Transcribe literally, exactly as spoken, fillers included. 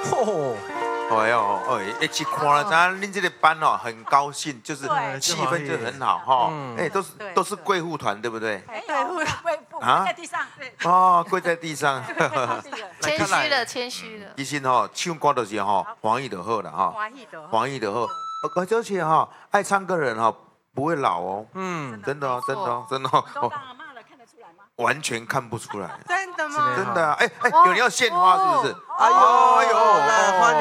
哦， 哎呦，哎，一起看了，咱恁这个班哦，很高兴，就是对气氛就很好哈。 嗯哎，都是对都是贵妇团，对不对？ 哎，对，跪跪跪啊在地上，对， 哦，跪在地上。 谦虚了，谦虚了。 其实吼，唱歌就是吼，欢喜就好了哈， 华裔的， 欢喜就好。而而且哈，爱唱歌的人哈，不会老哦。 嗯， 真的哦，真的哦，真的都哦， 当阿妈了，看得出来吗？ 完全看不出来。 真的吗？ 真的啊，哎哎，有人要献花是不是？ 哎呦哎呦，来欢迎。